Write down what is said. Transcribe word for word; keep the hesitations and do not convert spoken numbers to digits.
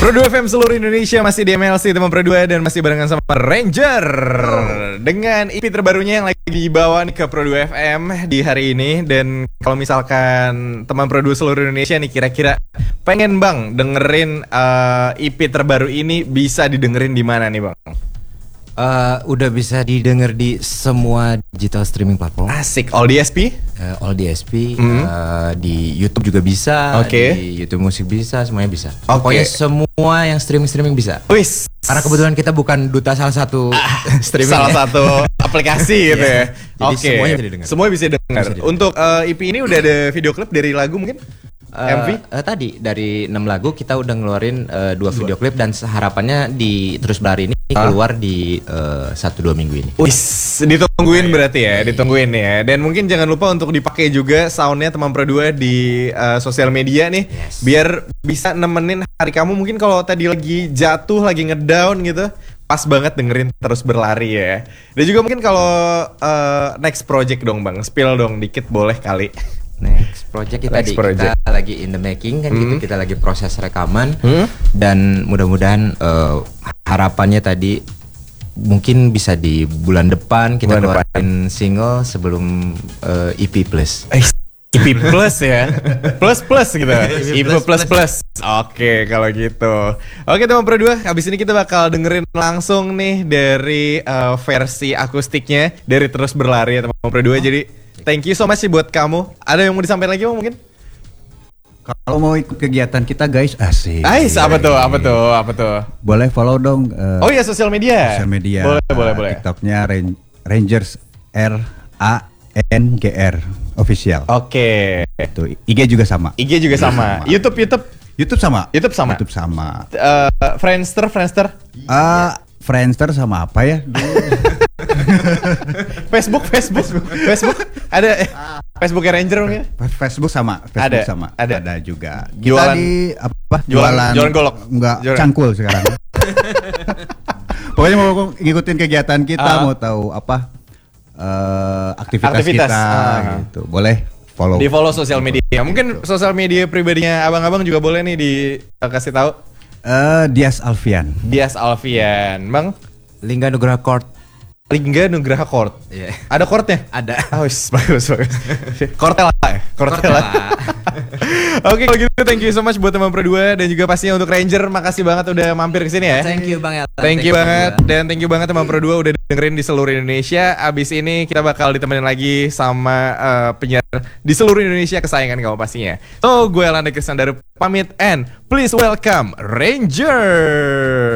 Pro dua F M seluruh Indonesia masih di M L C teman Pro dua dan masih barengan sama Ranger dengan E P terbarunya yang lagi dibawa nih ke Pro dua F M di hari ini. Dan kalau misalkan teman Pro dua seluruh Indonesia nih kira-kira pengen bang dengerin uh, E P terbaru ini, bisa didengerin di mana nih bang? Uh, udah bisa didengar di semua digital streaming platform. Asik, all D S P? Uh, all D S P, mm. uh, di YouTube juga bisa, okay. di YouTube musik bisa, semuanya bisa. Okay. Pokoknya semua yang streaming-streaming bisa. Wis. Karena kebetulan kita bukan duta salah satu ah, streaming, salah satu aplikasi gitu ya. Jadi okay. semuanya bisa didengar. Semua bisa didengar. Untuk uh, E P ini udah ada video klip dari lagu mungkin? Uh, M V? Uh, tadi dari enam lagu kita udah ngeluarin uh, dua video klip dan harapannya di Terus Berlari ini huh? keluar di uh, satu dua minggu ini. Wis, ditungguin berarti ya, ditungguin ya. Dan mungkin jangan lupa untuk dipakai juga soundnya teman Pro dua di uh, sosial media nih, yes. Biar bisa nemenin hari kamu mungkin kalau tadi lagi jatuh, lagi ngedown gitu. Pas banget dengerin Terus Berlari ya. Dan juga mungkin kalau uh, next project dong bang, spill dong dikit boleh kali. Next project kita, Next di, project. kita lagi in the making kan, hmm. gitu, kita lagi proses rekaman, hmm? dan mudah-mudahan uh, harapannya tadi mungkin bisa di bulan depan kita bulan keluarin depan. single sebelum uh, E P plus. Eh, E P plus ya, plus plus gitu, E P plus plus. plus. Oke kalau gitu. Oke teman Pro dua, habis ini kita bakal dengerin langsung nih dari uh, versi akustiknya dari Terus Berlari ya teman Pro dua. Oh. Jadi thank you so much sih buat kamu. Ada yang mau disampaikan lagi bang mungkin? Kalau mau ikut kegiatan kita guys, asik. Ais, apa tuh? Apa tuh? Apa tuh? Boleh follow dong. Uh, oh iya, sosial media. Sosial media. Boleh, uh, boleh, boleh. TikToknya Rangers R A N G R official. Oke. Okay. Itu I G juga sama. I G juga sama. sama. YouTube, YouTube. YouTube sama. YouTube sama. YouTube sama. Uh, Friendster, Friendster. Uh, Friendster sama apa ya? Facebook, Facebook, Facebook. Ada eh, Facebooknya Ranger mungkin? Facebook sama, Facebook ada, sama. Ada, ada juga. Kita jualan di apa? Jualan, jualan, jualan golok. Enggak, jualan. Cangkul sekarang. Pokoknya mau ngikutin kegiatan kita, uh. mau tahu apa uh, aktivitas, aktivitas kita, uh. gitu. Boleh follow. Di follow sosial media. Mungkin sosial media pribadinya abang-abang juga boleh nih dikasih tahu. Uh, Dias Alfian. Dias Alfian, bang. Lingga Nugraha Court. Lingga Nugraha Court. Yeah. Ada courtnya? Ada. Oh, bagus bagus. Kortel ya. Kortel. Oke kalau gitu thank you so much buat teman Pro dua dan juga pastinya untuk Ranger, makasih banget udah mampir ke sini ya. Thank you bang. Thank, thank you banget dan thank you banget teman Pro dua udah dengerin di seluruh Indonesia. Abis ini kita bakal ditemenin lagi sama uh, penyiar di seluruh Indonesia kesayangan kamu pastinya. So gue Elanda Kristandaru pamit and please welcome Ranger.